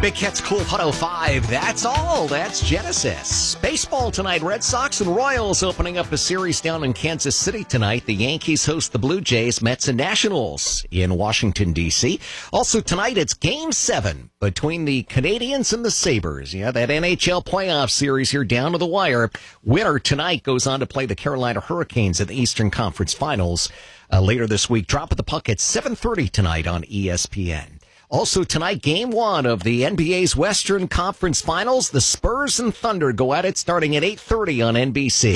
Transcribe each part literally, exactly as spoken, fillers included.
Big Cat's Cool one oh five. That's all. That's Genesis. Baseball tonight. Red Sox and Royals opening up a series down in Kansas City tonight. The Yankees host the Blue Jays, Mets, and Nationals in Washington, D C Also tonight, it's Game seven between the Canadians and the Sabres. Yeah, that N H L playoff series here down to the wire. Winner tonight goes on to play the Carolina Hurricanes in the Eastern Conference Finals uh, later this week. Drop of the puck at seven thirty tonight on E S P N. Also tonight, game one of the N B A's Western Conference Finals. The Spurs and Thunder go at it starting at eight thirty on N B C.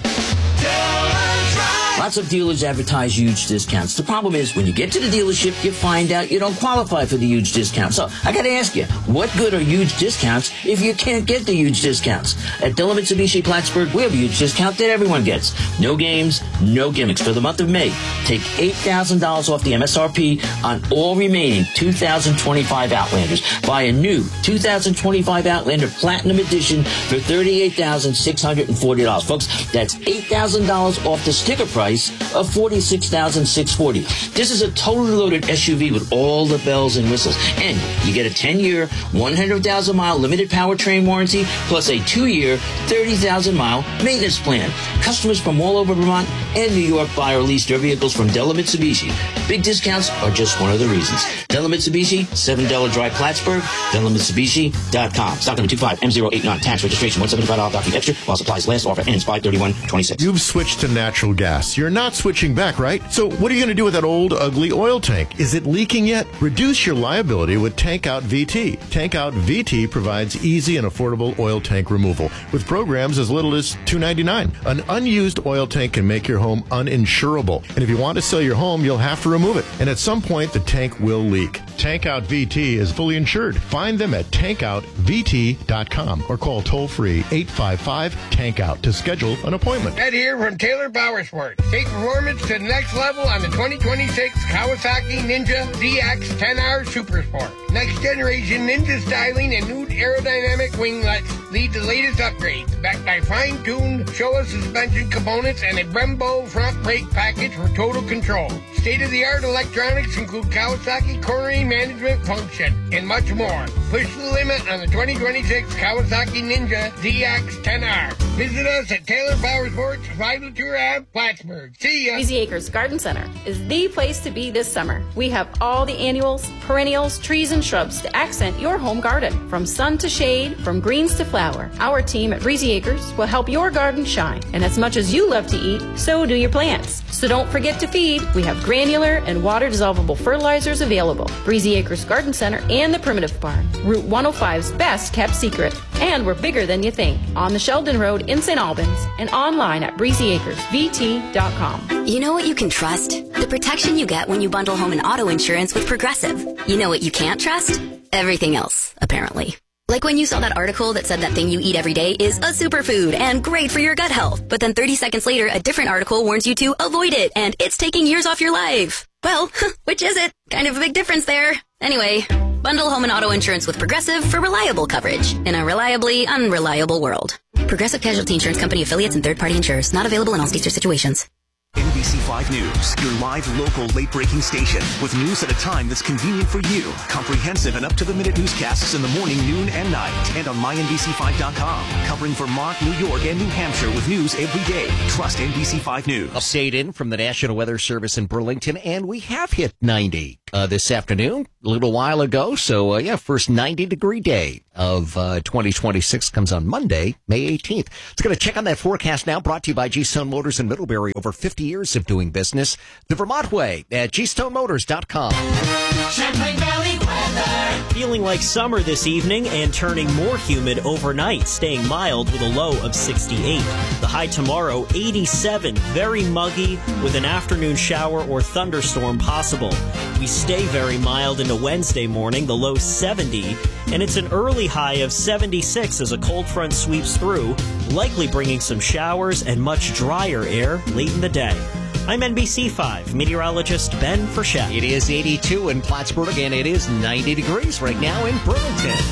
Lots of dealers advertise huge discounts. The problem is, when you get to the dealership, you find out you don't qualify for the huge discount. So, I gotta ask you, what good are huge discounts if you can't get the huge discounts? At Della Mitsubishi Plattsburgh, we have a huge discount that everyone gets. No games, no gimmicks. For the month of May, take eight thousand dollars off the M S R P on all remaining two thousand twenty-five Outlanders. Buy a new two thousand twenty-five Outlander Platinum Edition for thirty-eight thousand six hundred forty dollars. Folks, that's eight thousand dollars off the sticker price of forty-six thousand six hundred forty dollars. This is a totally loaded S U V with all the bells and whistles. And you get a ten-year, one hundred thousand mile limited powertrain warranty, plus a two-year, thirty thousand mile maintenance plan. Customers from all over Vermont and New York buy or lease their vehicles from Della Mitsubishi. Big discounts are just one of the reasons. Della Mitsubishi, seven Della Drive, Plattsburgh, Della Mitsubishi dot com. Stock number two five M zero eight nine. Tax registration one hundred seventy-five dollars document extra while supplies last. Offer ends five thirty-one twenty-six. You've switched to natural gas. You're not switching back, right? So what are you going to do with that old, ugly oil tank? Is it leaking yet? Reduce your liability with Tank Out V T. Tank Out V T provides easy and affordable oil tank removal with programs as little as two dollars and ninety-nine cents. An unused oil tank can make your home uninsurable. And if you want to sell your home, you'll have to remove it. And at some point, the tank will leak. Tank Out V T is fully insured. Find them at tank out v t dot com or call toll-free eight five five tank out to schedule an appointment. Ed here from Taylor Powersports. Take performance to the next level on the twenty twenty-six Kawasaki Ninja Z X ten R Super Sport. Next generation Ninja styling and new aerodynamic winglets lead to latest upgrades, backed by fine-tuned Showa suspension components and a Brembo front brake package for total control. State-of-the-art electronics include Kawasaki cornering management function and much more. Push the limit on the twenty twenty-six Kawasaki Ninja Z X ten R. Visit us at Taylor Powersports, five oh two Ave, Plattsburgh. See ya! Breezy Acres Garden Center is the place to be this summer. We have all the annuals, perennials, trees, and shrubs to accent your home garden. From sun to shade, from greens to flower, our team at Breezy Acres will help your garden shine. And as much as you love to eat, so do your plants. So don't forget to feed. We have granular and water-dissolvable fertilizers available. Breezy Acres Garden Center and the Primitive Barn, Route one oh five's best-kept secret. And we're bigger than you think. On the Sheldon Road in Saint Albans and online at breezy acres v t dot com. You know what you can trust? The protection you get when you bundle home and auto insurance with Progressive. You know what you can't trust? Everything else, apparently. Like when you saw that article that said that thing you eat every day is a superfood and great for your gut health. But then thirty seconds later, a different article warns you to avoid it and it's taking years off your life. Well, which is it? Kind of a big difference there. Anyway, bundle home and auto insurance with Progressive for reliable coverage in a reliably unreliable world. Progressive Casualty Insurance Company affiliates and third-party insurers. Not available in all states or situations. N B C five News, your live local late-breaking station with news at a time that's convenient for you. Comprehensive and up-to-the-minute newscasts in the morning, noon, and night. And on my N B C five dot com. Covering Vermont, New York, and New Hampshire with news every day. Trust N B C five News. Update in from the National Weather Service in Burlington, and we have hit ninety uh, this afternoon, a little while ago. So, uh, yeah, first ninety-degree day of uh, twenty twenty-six comes on Monday, May eighteenth. Let's get a check on that forecast now, brought to you by G-Stone Motors in Middlebury. Over fifty years of doing business. The Vermont Way at g stone motors dot com. Champlain Valley weather. Feeling like summer this evening and turning more humid overnight, staying mild with a low of sixty-eight. The high tomorrow, eighty-seven, very muggy with an afternoon shower or thunderstorm possible. We stay very mild into Wednesday morning, the low seventy, and it's an early high of seventy-six as a cold front sweeps through, likely bringing some showers and much drier air late in the day. I'm N B C five meteorologist Ben Frechette. It is eighty-two in Plattsburgh, and it is ninety degrees right now in Burlington.